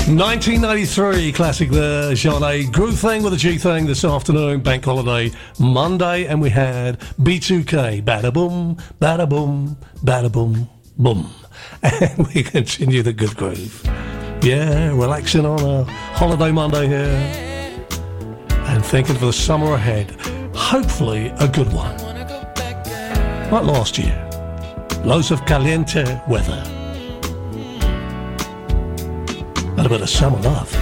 1993 classic there, Sean A. Groove Thing with a G Thing this afternoon, Bank Holiday Monday, and we had B2K, bada boom, bada boom, bada boom, boom. And we continue the good groove. Yeah, relaxing on a holiday Monday here and thinking for the summer ahead. Hopefully a good one. Like last year. Loads of caliente weather. And a bit of summer love.